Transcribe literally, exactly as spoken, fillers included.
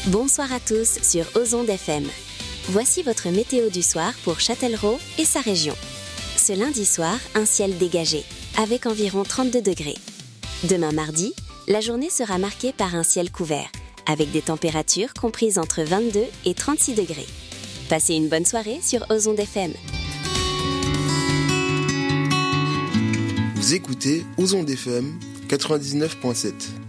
Bonsoir à tous sur Ozonde F M. Voici votre météo du soir pour Châtellerault et sa région. Ce lundi soir, un ciel dégagé, avec environ trente-deux degrés. Demain mardi, la journée sera marquée par un ciel couvert, avec des températures comprises entre vingt-deux et trente-six degrés. Passez une bonne soirée sur Ozonde F M. Vous écoutez Ozonde F M quatre-vingt-dix-neuf virgule sept.